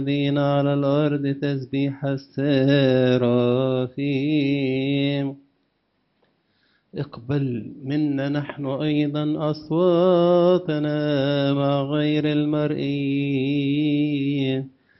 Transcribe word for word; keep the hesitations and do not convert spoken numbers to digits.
الذين على الأرض تسبيح السرافيم. اقبل منا نحن أيضا أصواتنا مع غير المرئيين